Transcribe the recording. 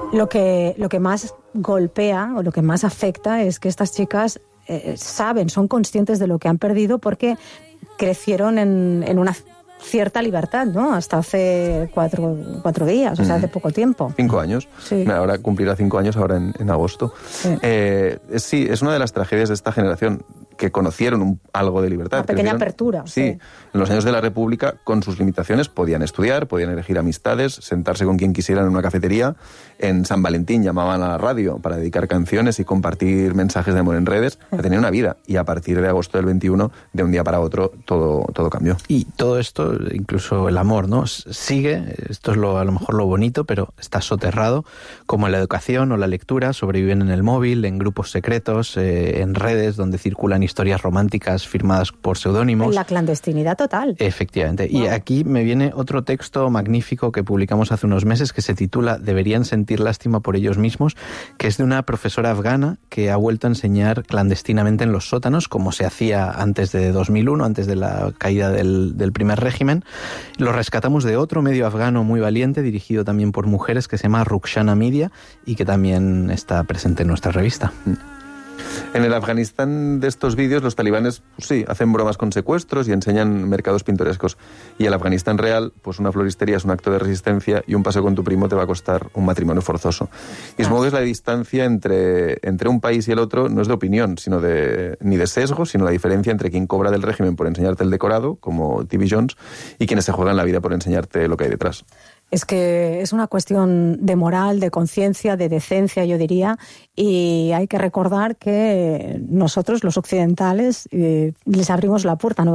Lo que más golpea o lo que más afecta es que estas chicas son conscientes de lo que han perdido porque crecieron en una cierta libertad, ¿no? Hasta hace cuatro días, o sea, hace poco tiempo. 5 años. Sí. Ahora cumplirá 5 años ahora en agosto. Sí, es una de las tragedias de esta generación, que conocieron algo de libertad. Una pequeña apertura. Sí, en los años de la República, con sus limitaciones, podían estudiar, podían elegir amistades, sentarse con quien quisieran en una cafetería. En San Valentín llamaban a la radio para dedicar canciones y compartir mensajes de amor en redes. Tenían una vida. Y a partir de agosto del 21, de un día para otro, todo cambió. Y todo esto, incluso el amor, ¿no? Sigue, esto es a lo mejor lo bonito, pero está soterrado, como en la educación o la lectura, sobreviven en el móvil, en grupos secretos, en redes donde circulan historias románticas firmadas por seudónimos. En la clandestinidad total. Efectivamente. Wow. Y aquí me viene otro texto magnífico que publicamos hace unos meses que se titula Deberían sentir lástima por ellos mismos, que es de una profesora afgana que ha vuelto a enseñar clandestinamente en los sótanos, como se hacía antes de 2001, antes de la caída del primer régimen. Lo rescatamos de otro medio afgano muy valiente, dirigido también por mujeres, que se llama Rukhsana Media y que también está presente en nuestra revista. En el Afganistán de estos vídeos, los talibanes, pues sí, hacen bromas con secuestros y enseñan mercados pintorescos. Y el Afganistán real, pues una floristería es un acto de resistencia y un paseo con tu primo te va a costar un matrimonio forzoso. Y supongo que es la distancia entre un país y el otro, no es de opinión, sino ni de sesgo, sino la diferencia entre quien cobra del régimen por enseñarte el decorado, como T.B. Jones, y quienes se juegan la vida por enseñarte lo que hay detrás. Es que es una cuestión de moral, de conciencia, de decencia, yo diría, y hay que recordar que nosotros, los occidentales, les abrimos la puerta, ¿no?